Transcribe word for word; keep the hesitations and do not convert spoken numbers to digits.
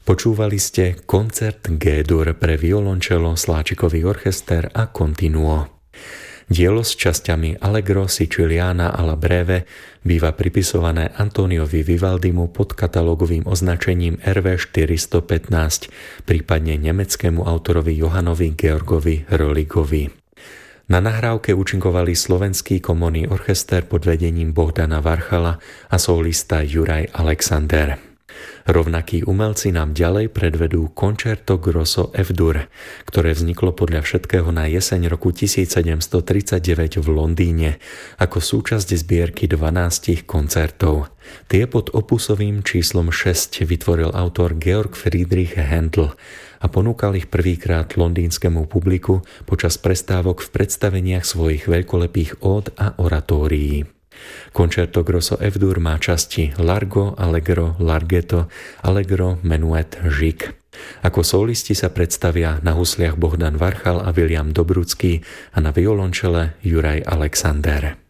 Počúvali ste koncert G-dur pre violončelo, sláčikový orchester a continuo. Dielo s časťami Allegro, Siciliana alla breve býva pripisované Antoniovi Vivaldimu pod katalógovým označením er vé štyristopätnásť, prípadne nemeckému autorovi Johannovi Georgovi Roligovi. Na nahrávke účinkovali slovenský komorný orchester pod vedením Bohdana Varchala a solista Juraj Alexander. Rovnakí umelci nám ďalej predvedú Concerto Grosso F-dur, ktoré vzniklo podľa všetkého na jeseň roku tisícsedemstotridsaťdeväť v Londýne ako súčasť zbierky dvanástich koncertov. Tie pod opusovým číslom šesť vytvoril autor Georg Friedrich Händel a ponúkal ich prvýkrát londýnskemu publiku počas prestávok v predstaveniach svojich veľkolepých ód a oratórií. Concerto Grosso F-dur má časti Largo, Allegro, Larghetto, Allegro, Menuet, Žik. Ako solisti sa predstavia na husliach Bohdan Varchal a William Dobrucký a na violončele Juraj Alexander.